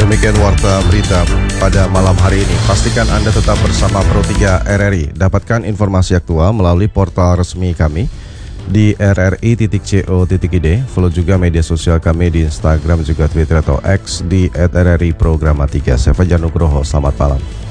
Demikian warta berita pada malam hari ini. Pastikan Anda tetap bersama Pro 3 RRI. Dapatkan informasi aktual melalui portal resmi kami di rri.co.id. Follow juga media sosial kami di Instagram juga Twitter atau X di @rri Programa 3. Saya Fajar Nugroho. Selamat malam.